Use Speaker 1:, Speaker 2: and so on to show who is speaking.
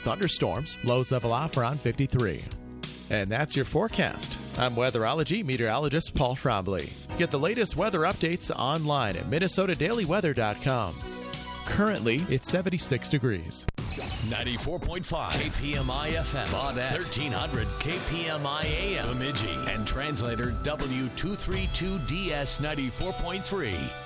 Speaker 1: thunderstorms. Lows level off around 53. And that's your forecast. I'm weatherology meteorologist Paul Frombley. Get the latest weather updates online at MinnesotaDailyWeather.com. Currently, it's 76 degrees.
Speaker 2: 94.5 KPMI FM, Baudette, 1300 KPMI AM, Bemidji, and translator W232DS 94.3.